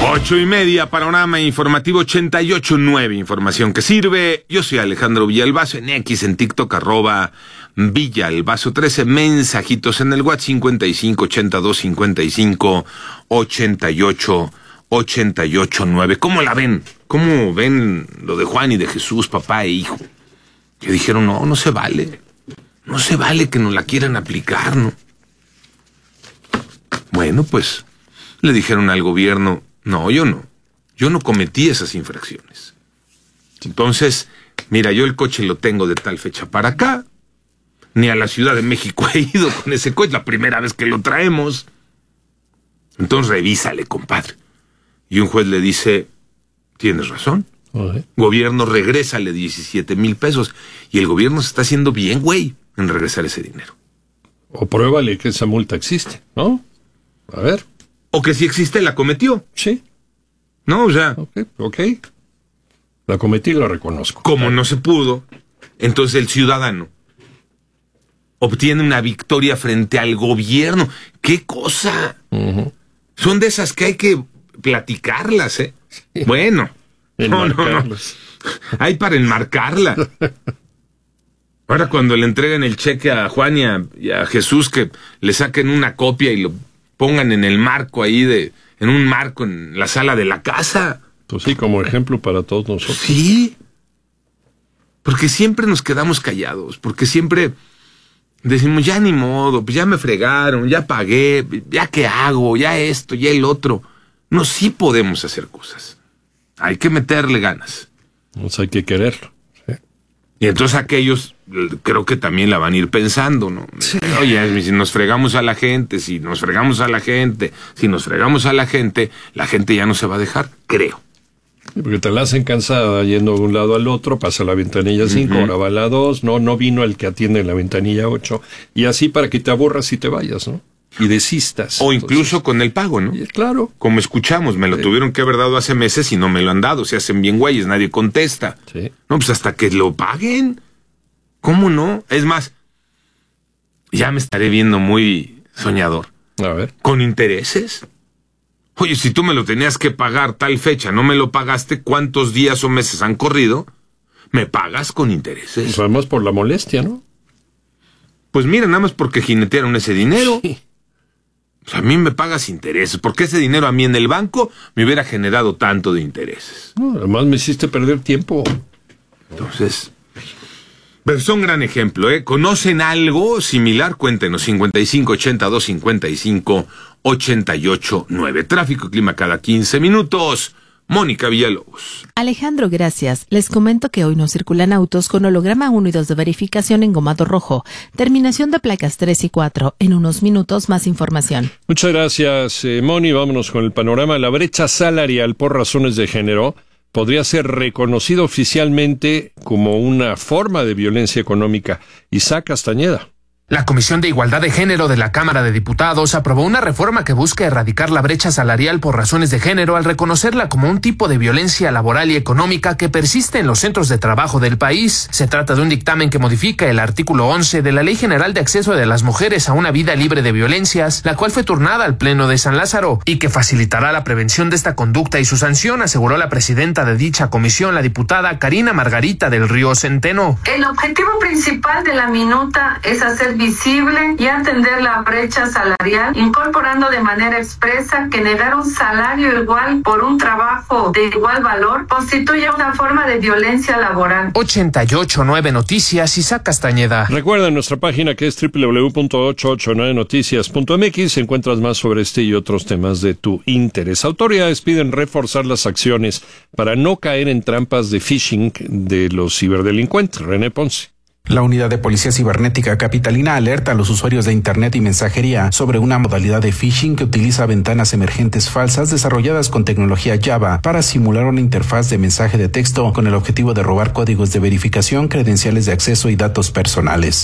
8:30, panorama informativo 88.9, información que sirve. Yo soy Alejandro Villalbazo, en X, en TikTok, @Villalbazo13, mensajitos en el WhatsApp 55 82 55 88 88.9. ¿Cómo la ven? ¿Cómo ven lo de Juan y de Jesús, papá e hijo? Que dijeron, no se vale. No se vale que nos la quieran aplicar, ¿no? Bueno, pues le dijeron al gobierno, no, yo no cometí esas infracciones. Entonces, mira, yo el coche lo tengo de tal fecha para acá, ni a la Ciudad de México he ido con ese coche, la primera vez que lo traemos. Entonces revísale, compadre. Y un juez le dice, tienes razón. Gobierno, regrésale 17,000 pesos. Y el gobierno se está haciendo bien, güey, en regresar ese dinero. O pruébale que esa multa existe, ¿no? A ver. O que si existe, la cometió. Sí. No, o sea. Ok. La cometí y la reconozco. Como no se pudo, entonces el ciudadano obtiene una victoria frente al gobierno. ¡Qué cosa! Uh-huh. Son de esas que hay que platicarlas, ¿eh? Sí. Bueno. No. Hay para enmarcarla. Ahora cuando le entreguen el cheque a Juan y a Jesús, que le saquen una copia y lo pongan en el marco ahí en un marco en la sala de la casa. Pues sí, como ejemplo para todos nosotros. Sí. Porque siempre nos quedamos callados, porque siempre decimos, ya ni modo, pues ya me fregaron, ya pagué, ya qué hago, ya esto, ya el otro. No, sí podemos hacer cosas. Hay que meterle ganas. Pues hay que quererlo. Sí. Y entonces aquellos creo que también la van a ir pensando, ¿no? Sí. Oye, si nos fregamos a la gente, la gente ya no se va a dejar, creo. Sí, porque te la hacen cansada yendo de un lado al otro, pasa la ventanilla 5, ahora va la 2, no vino el que atiende en la ventanilla 8, y así para que te aburras y te vayas, ¿no? Y desistas. O incluso entonces, con el pago, ¿no? Claro. Como escuchamos, me lo tuvieron que haber dado hace meses y no me lo han dado, se hacen bien güeyes, nadie contesta. Sí. No, pues hasta que lo paguen. ¿Cómo no? Es más, ya me estaré viendo muy soñador. A ver. ¿Con intereses? Oye, si tú me lo tenías que pagar tal fecha, no me lo pagaste, ¿cuántos días o meses han corrido? ¿Me pagas con intereses? Pues además por la molestia, ¿no? Pues mira, nada más porque jinetearon ese dinero. Sí. O sea, a mí me pagas intereses, porque ese dinero a mí en el banco me hubiera generado tanto de intereses. No, además me hiciste perder tiempo. Entonces, pero es un gran ejemplo, ¿eh? ¿Conocen algo similar? Cuéntenos, 55 82 55 88 9. Tráfico y clima cada 15 minutos. Mónica Villalobos. Alejandro, gracias. Les comento que hoy no circulan autos con holograma 1 y 2 de verificación engomado rojo. Terminación de placas 3 y 4. En unos minutos más información. Muchas gracias, Moni. Vámonos con el panorama. La brecha salarial por razones de género podría ser reconocido oficialmente como una forma de violencia económica. Isaac Castañeda. La Comisión de Igualdad de Género de la Cámara de Diputados aprobó una reforma que busca erradicar la brecha salarial por razones de género al reconocerla como un tipo de violencia laboral y económica que persiste en los centros de trabajo del país. Se trata de un dictamen que modifica el artículo 11 de la Ley General de Acceso de las Mujeres a una vida libre de violencias, la cual fue turnada al Pleno de San Lázaro, y que facilitará la prevención de esta conducta y su sanción, aseguró la presidenta de dicha comisión, la diputada Karina Margarita del Río Centeno. El objetivo principal de la minuta es hacer visible y atender la brecha salarial, incorporando de manera expresa que negar un salario igual por un trabajo de igual valor constituye una forma de violencia laboral. 88.9 Noticias, Isaac Castañeda. Recuerda nuestra página que es www.889noticias.mx. Encuentras más sobre este y otros temas de tu interés. Autoridades piden reforzar las acciones para no caer en trampas de phishing de los ciberdelincuentes. René Ponce. La Unidad de Policía Cibernética Capitalina alerta a los usuarios de Internet y mensajería sobre una modalidad de phishing que utiliza ventanas emergentes falsas desarrolladas con tecnología Java para simular una interfaz de mensaje de texto con el objetivo de robar códigos de verificación, credenciales de acceso y datos personales.